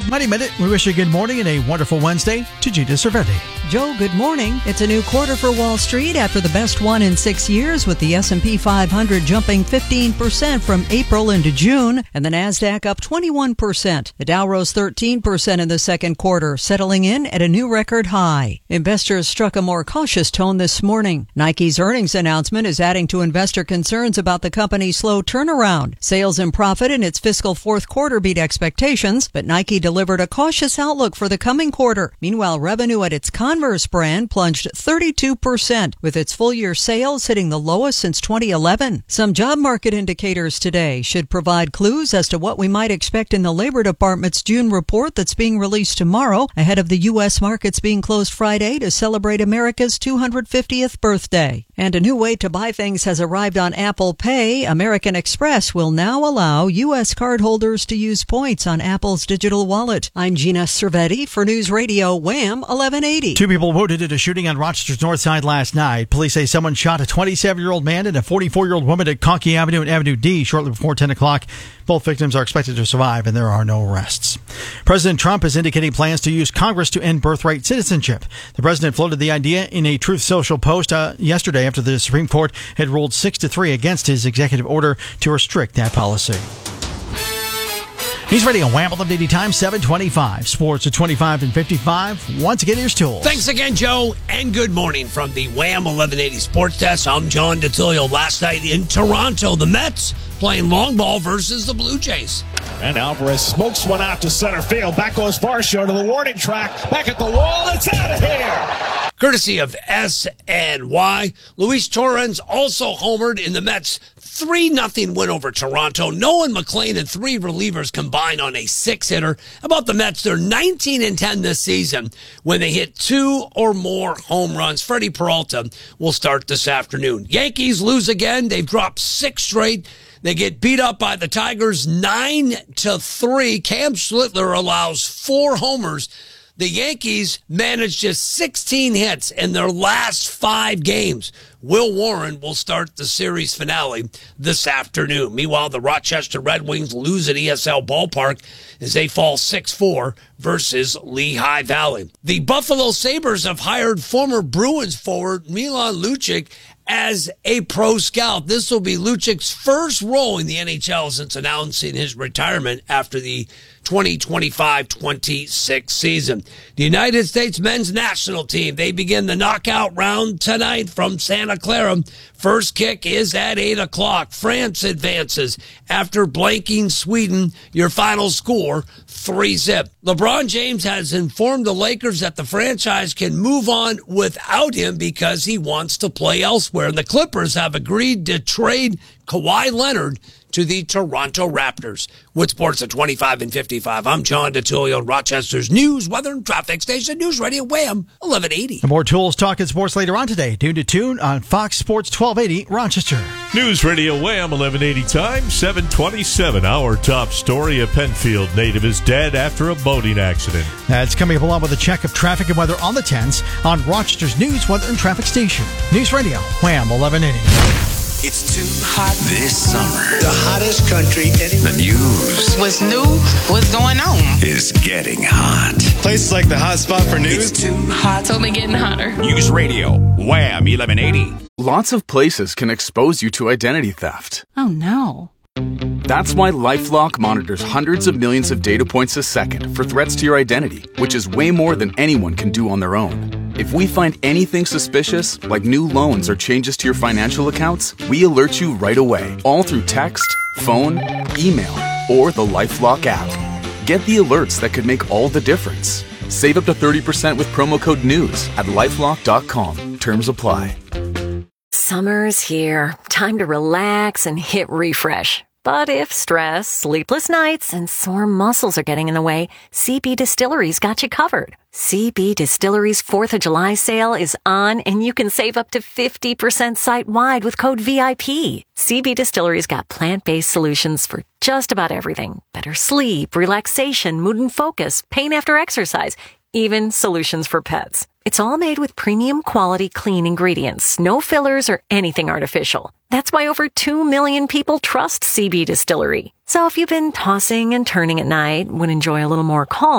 Money Minute, we wish you a good morning and a wonderful Wednesday to Gina Cervetti. Joe, good morning. It's a new quarter for Wall Street after the best one in 6 years, with the S&P 500 jumping 15% from April into June, and the Nasdaq up 21%. The Dow rose 13% in the second quarter, settling in at a new record high. Investors struck a more cautious tone this morning. Nike's earnings announcement is adding to investor concerns about the company's slow turnaround. Sales and profit in its fiscal fourth quarter beat expectations, but Nike delivered a cautious outlook for the coming quarter. Meanwhile, revenue at its Converse brand plunged 32%, with its full-year sales hitting the lowest since 2011. Some job market indicators today should provide clues as to what we might expect in the Labor Department's June report that's being released tomorrow, ahead of the U.S. markets being closed Friday to celebrate America's 250th birthday. And a new way to buy things has arrived on Apple Pay. American Express will now allow U.S. cardholders to use points on Apple's digital wallet. I'm Gina Cervetti for News Radio Wham 1180. Two people wounded in a shooting on Rochester's north side last night. Police say someone shot a 27-year-old man and a 44-year-old woman at Conkey Avenue and Avenue D shortly before 10 o'clock. Both victims are expected to survive, and there are no arrests. President Trump is indicating plans to use Congress to end birthright citizenship. The president floated the idea in a Truth Social post yesterday after the Supreme Court had ruled 6-3 against his executive order to restrict that policy. News Radio Wham 1180 time 7:25. Sports at 25 and 55. Once again, here's Tools. Thanks again, Joe, and good morning from the Wham 1180 Sports Desk. I'm John DeTilio. Last night in Toronto, the Mets playing long ball versus the Blue Jays. And Alvarez smokes one out to center field. Back goes Varsho to the warning track. Back at the wall. It's out of here. Courtesy of SNY, Luis Torrens also homered in the Mets' 3-0 win over Toronto. Nolan McLean and three relievers combined on a 6-hitter. About the Mets, they're 19-10 this season when they hit 2 or more home runs. Freddie Peralta will start this afternoon. Yankees lose again. They've dropped 6 straight. They get beat up by the Tigers 9-3. Cam Schlittler allows 4 homers. The Yankees managed just 16 hits in their last 5 games. Will Warren will start the series finale this afternoon. Meanwhile, the Rochester Red Wings lose at ESL Ballpark as they fall 6-4 versus Lehigh Valley. The Buffalo Sabres have hired former Bruins forward Milan Lucic as a pro scout. This will be Lucic's first role in the NHL since announcing his retirement after the 2025-26 season. The United States men's national team, they begin the knockout round tonight from Santa Clara. First kick is at 8 o'clock. France advances after blanking Sweden. Your final score, 3-0. LeBron James has informed the Lakers that the franchise can move on without him because he wants to play elsewhere. And the Clippers have agreed to trade Kawhi Leonard to the Toronto Raptors. With sports at 25 and 55, I'm John DeTilio, Rochester's news, weather, and traffic station, News Radio Wham 1180. And more Tools talk and sports later on today. Tune to Tune on Fox Sports 1280 Rochester. News Radio Wham 1180 time 7:27. Our top story: a Penfield native is dead after a boating accident. That's coming up along with a check of traffic and weather on the 10s on Rochester's news, weather, and traffic station. News Radio Wham 1180. It's too hot this summer. The hottest country anywhere. The news. What's new? What's going on? Is getting hot. Places like the hot spot for news. It's too hot. It's only getting hotter. News Radio Wham 1180. Lots of places can expose you to identity theft. Oh no. That's why LifeLock monitors hundreds of millions of data points a second for threats to your identity, which is way more than anyone can do on their own. If we find anything suspicious, like new loans or changes to your financial accounts, we alert you right away, all through text, phone, email, or the LifeLock app. Get the alerts that could make all the difference. Save up to 30% with promo code NEWS at LifeLock.com. Terms apply. Summer's here. Time to relax and hit refresh. But if stress, sleepless nights, and sore muscles are getting in the way, CB Distillery's got you covered. CB Distillery's 4th of July sale is on, and you can save up to 50% site-wide with code VIP. CB Distillery's got plant-based solutions for just about everything. Better sleep, relaxation, mood and focus, pain after exercise, even solutions for pets. It's all made with premium quality clean ingredients, no fillers or anything artificial. That's why over 2 million people trust CB Distillery. So if you've been tossing and turning at night, would enjoy a little more calm,